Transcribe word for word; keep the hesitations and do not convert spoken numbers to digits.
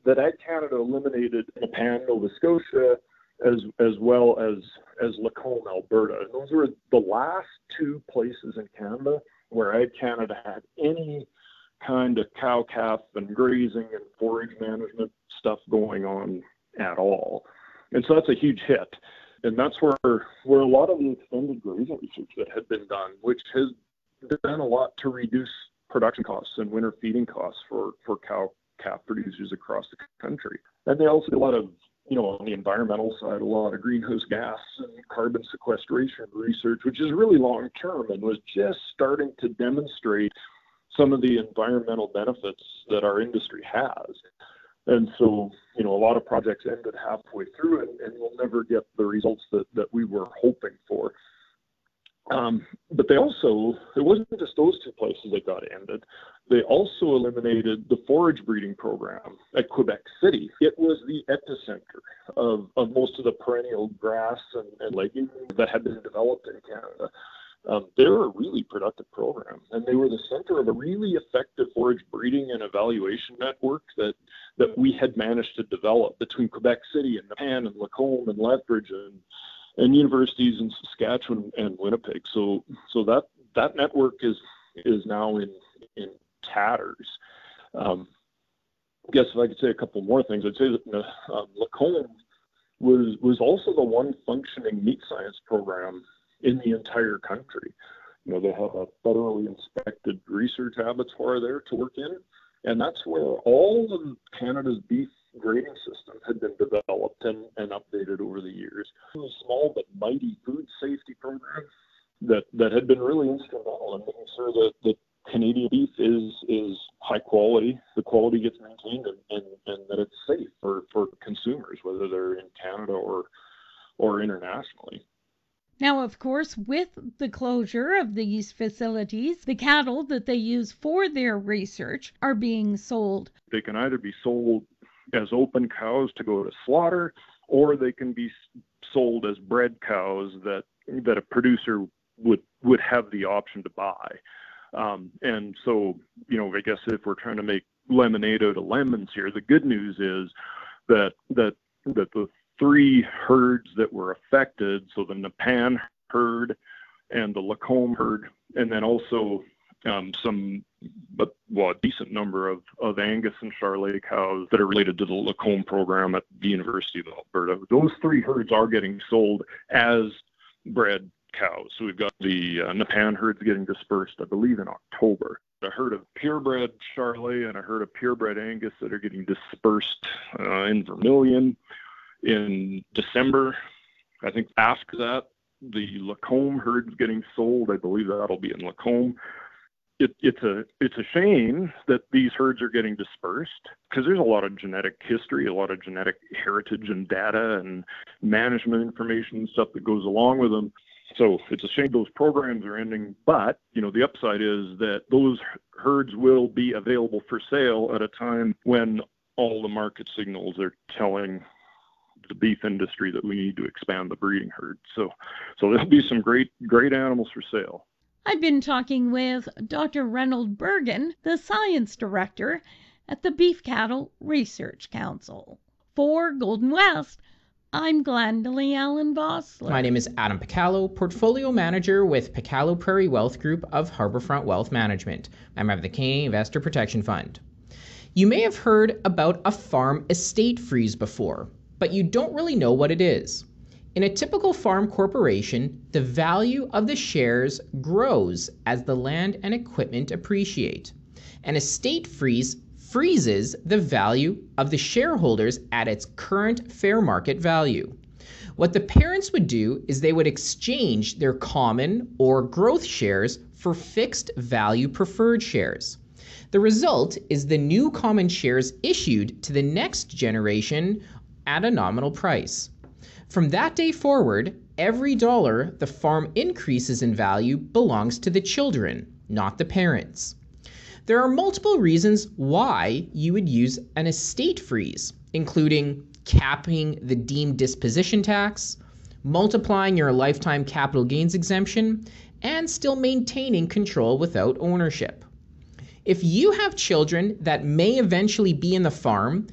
that Ag Canada eliminated Nepean, Nova Scotia, as as well as as Lacombe, Alberta. And those were the last two places in Canada where Ag Canada had any kind of cow-calf and grazing and forage management stuff going on at all. And so that's a huge hit. And that's where, where a lot of the extended grazing research that had been done, which has done a lot to reduce production costs and winter feeding costs for, for cow-calf producers across the country. And they also did a lot of, you know, on the environmental side, a lot of greenhouse gas and carbon sequestration research, which is really long-term and was just starting to demonstrate some of the environmental benefits that our industry has. And so, you know, a lot of projects ended halfway through and, and we'll never get the results that, that we were hoping for. Um, but they also, it wasn't just those two places that got ended. They also eliminated the forage breeding program at Quebec City. It was the epicenter of, of most of the perennial grass and, and legumes that had been developed in Canada. Um, they were a really productive program, and they were the center of a really effective forage breeding and evaluation network that, that we had managed to develop between Quebec City and Nepean and Lacombe and Lethbridge and and universities in Saskatchewan and Winnipeg. So so that that network is is now in in tatters. Um, I guess if I could say a couple more things, I'd say that uh, Lacombe was was also the one functioning meat science program in the entire country. You know, they have a federally inspected research abattoir there to work in, and that's where all of Canada's beef grading system had been developed and, and updated over the years. It was a small but mighty food safety program that, that had been really instrumental in making sure that, that Canadian beef is is high quality, the quality gets maintained, and, and, and that it's safe for, for consumers, whether they're in Canada or or internationally. Now, of course, with the closure of these facilities, the cattle that they use for their research are being sold. They can either be sold as open cows to go to slaughter, or they can be sold as bred cows that that a producer would would have the option to buy. Um, and so, you know, I guess if we're trying to make lemonade out of lemons here, the good news is that that that the three herds that were affected, so the Nepean herd and the Lacombe herd, and then also um, some, but well, a decent number of, of Angus and Charolais cows that are related to the Lacombe program at the University of Alberta. Those three herds are getting sold as bred cows. So we've got the uh, Nepean herds getting dispersed, I believe, in October. A herd of purebred Charolais and a herd of purebred Angus that are getting dispersed uh, in Vermilion in December. I think after that, the Lacombe herd is getting sold. I believe that'll be in Lacombe. It, it's a it's a shame that these herds are getting dispersed because there's a lot of genetic history, a lot of genetic heritage and data and management information and stuff that goes along with them. So it's a shame those programs are ending, but, you know, the upside is that those herds will be available for sale at a time when all the market signals are telling the beef industry that we need to expand the breeding herd. So, so there'll be some great, great animals for sale. I've been talking with Doctor Reynold Bergen, the science director at the Beef Cattle Research Council. For Golden West, I'm Glendalee Allen Vossler. My name is Adam Picallo, Portfolio Manager with Picallo Prairie Wealth Group of Harbourfront Wealth Management. I'm of the Canadian Investor Protection Fund. You may have heard about a farm estate freeze before, but you don't really know what it is. In a typical farm corporation, the value of the shares grows as the land and equipment appreciate. An estate freeze freezes the value of the shareholders at its current fair market value. What the parents would do is they would exchange their common or growth shares for fixed value preferred shares. The result is the new common shares issued to the next generation at a nominal price. From that day forward, every dollar the farm increases in value belongs to the children, not the parents. There are multiple reasons why you would use an estate freeze, including capping the deemed disposition tax, multiplying your lifetime capital gains exemption, and still maintaining control without ownership. If you have children that may eventually be in the farm,